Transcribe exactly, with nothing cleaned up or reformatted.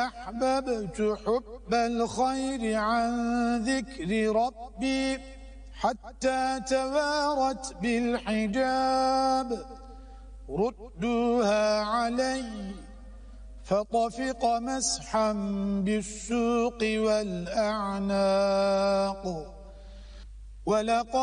أحببت حب الخير عن ذكر ربي حتى توارت بالحجاب ردوها علي فطفق مسحا بالسوق والأعناق ولقد